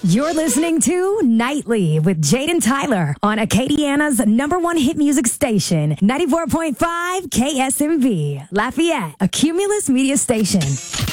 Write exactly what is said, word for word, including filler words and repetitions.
You're listening to Nightly with Jade and Tyler on Acadiana's number one hit music station, ninety-four point five K S M V, Lafayette, a Cumulus media station.